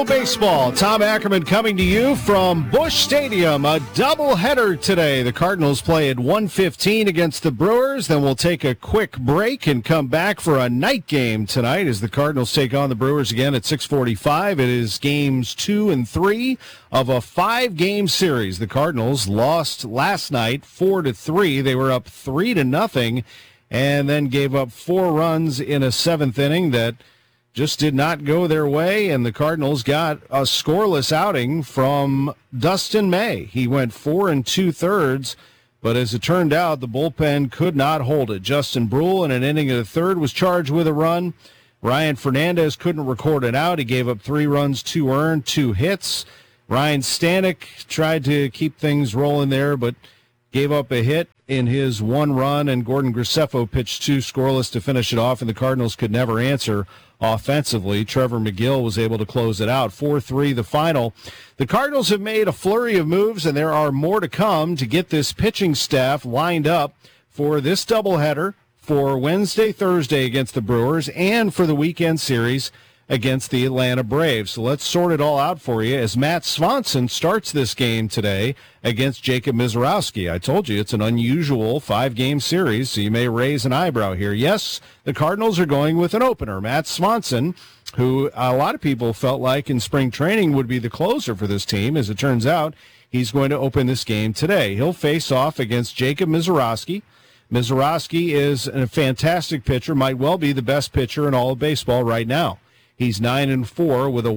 Cardinal baseball. Tom Ackerman coming to you from Busch Stadium. A doubleheader today. The Cardinals play at 1:15 against the Brewers. Then we'll take a quick break and come back for a night game tonight as the Cardinals take on the Brewers again at 6:45. It is games 2 and 3 of a 5-game series. The Cardinals lost last night 4-3. They were up 3-0 and then gave up 4 runs in a 7th inning that just did not go their way, and the Cardinals got a scoreless outing from Dustin May. He went 4 2/3, but as it turned out, the bullpen could not hold it. Justin Brule, in an inning of the third, was charged with a run. Ryan Fernandez couldn't record it out. He gave up 3 runs, 2 earned, 2 hits. Ryan Stanek tried to keep things rolling there, but gave up a hit in his 1 run, and Gordon Graceffo pitched 2 scoreless to finish it off, and the Cardinals could never answer offensively. Trevor McGill was able to close it out. 4-3 the final. The Cardinals have made a flurry of moves, and there are more to come to get this pitching staff lined up for this doubleheader for Wednesday, Thursday against the Brewers, and for the weekend series against the Atlanta Braves. So let's sort it all out for you as Matt Swanson starts this game today against Jacob Misiorowski. I told you it's an unusual 5-game series, so you may raise an eyebrow here. Yes, the Cardinals are going with an opener. Matt Swanson, who a lot of people felt like in spring training would be the closer for this team. As it turns out, he's going to open this game today. He'll face off against Jacob Misiorowski. Misiorowski is a fantastic pitcher, might well be the best pitcher in all of baseball right now. He's 9-4 with a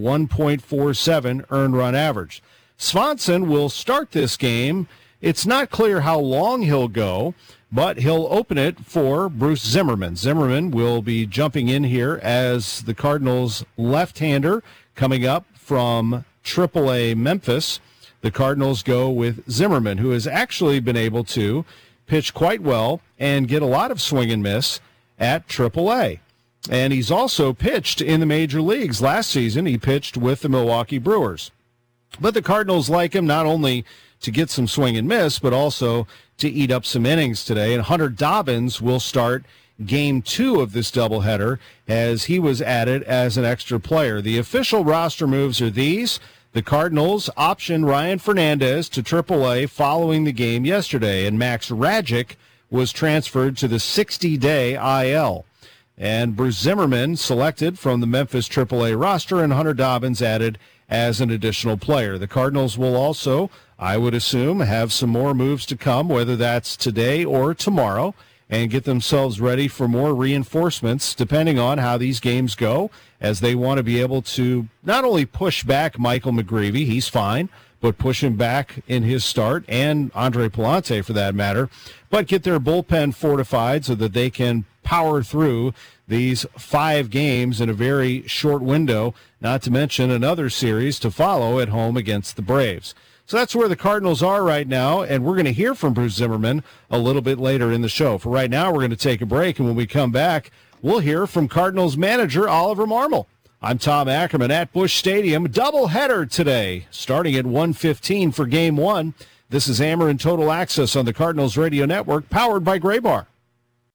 1.47 earned run average. Swanson will start this game. It's not clear how long he'll go, but he'll open it for Bruce Zimmerman. Zimmerman will be jumping in here as the Cardinals' left-hander coming up from AAA Memphis. The Cardinals go with Zimmerman, who has actually been able to pitch quite well and get a lot of swing and miss at AAA. And he's also pitched in the major leagues. Last season, he pitched with the Milwaukee Brewers. But the Cardinals like him not only to get some swing and miss, but also to eat up some innings today. And Hunter Dobbins will start Game 2 of this doubleheader as he was added as an extra player. The official roster moves are these. The Cardinals optioned Ryan Fernandez to AAA following the game yesterday, and Max Radjic was transferred to the 60-day IL. And Bruce Zimmerman selected from the Memphis AAA roster, and Hunter Dobbins added as an additional player. The Cardinals will also, I would assume, have some more moves to come, whether that's today or tomorrow, and get themselves ready for more reinforcements depending on how these games go, as they want to be able to not only push back Michael McGreevy, he's fine, but push him back in his start, and Andre Pallante for that matter, but get their bullpen fortified so that they can power through these 5 games in a very short window, not to mention another series to follow at home against the Braves. So that's where the Cardinals are right now, and we're going to hear from Bruce Zimmerman a little bit later in the show. For right now, we're going to take a break, and when we come back, we'll hear from Cardinals manager Oliver Marmol. I'm Tom Ackerman at Busch Stadium. Doubleheader today, starting at 1:15 for Game 1. This is Ameren Total Access on the Cardinals Radio Network, powered by Graybar.